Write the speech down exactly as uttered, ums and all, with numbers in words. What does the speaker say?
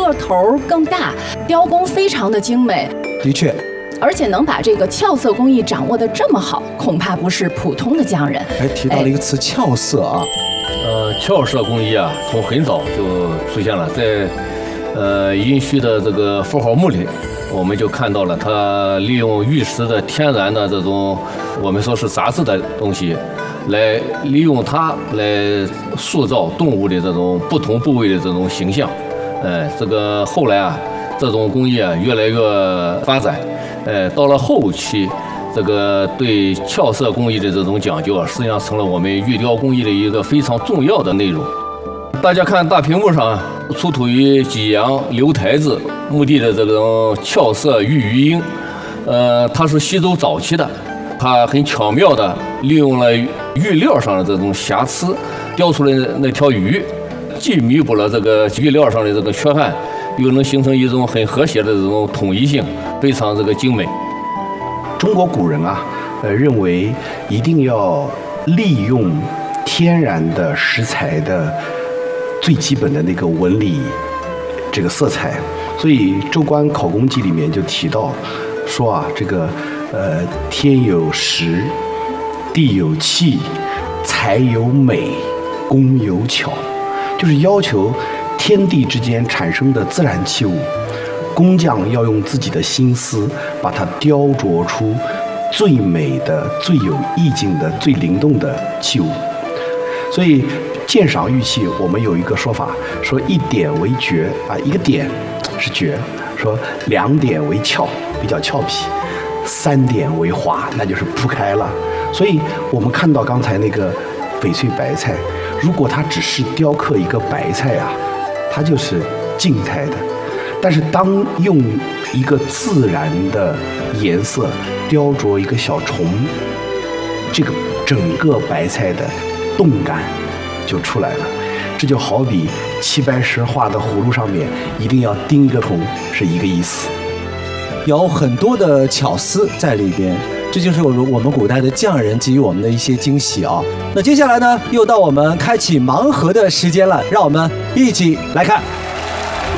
个头更大，雕工非常的精美。 的确。 而且能把这个俏色工艺掌握得这么好，恐怕不是普通的匠人。 还提到了一个词“俏色”啊， 呃，俏色工艺啊，从很早就出现了，在呃殷墟的这个妇好墓里，我们就看到了它利用玉石的天然的这种我们说是杂质的东西，来利用它来塑造动物的这种不同部位的这种形象。呃，这个后来啊，这种工艺啊越来越发展。 呃，到了后期，这个对俏色工艺的这种讲究啊，实际上成了我们玉雕工艺的一个非常重要的内容。大家看大屏幕上出土于济阳刘台子墓地的这种俏色玉鱼鹰，呃，它是西周早期的，它很巧妙地利用了玉料上的这种瑕疵，雕出来的那条鱼，既弥补了这个玉料上的这个缺憾，又能形成一种很和谐的这种统一性。 非常这个精美。 中国古人啊，呃，认为一定要利用天然的食材的最基本的那个纹理，这个色彩。所以《州官考工记》里面就提到说啊，这个呃，天有时，地有气，材有美，工有巧，就是要求天地之间产生的自然器物。 工匠要用自己的心思，把它雕琢出最美的、最有意境的、最灵动的器物。所以，鉴赏玉器，我们有一个说法，说一点为绝啊，一个点是绝；说两点为俏，比较俏皮；三点为华，那就是铺开了。所以我们看到刚才那个翡翠白菜，如果它只是雕刻一个白菜啊，它就是静态的。 但是，当用一个自然的颜色雕琢一个小虫，这个整个白菜的动感就出来了。这就好比齐白石画的葫芦上面一定要钉一个虫，是一个意思。 有很多的巧思在里边，这就是我们我们古代的匠人给予我们的一些惊喜啊。那接下来呢，又到我们开启盲盒的时间了，让我们一起来看。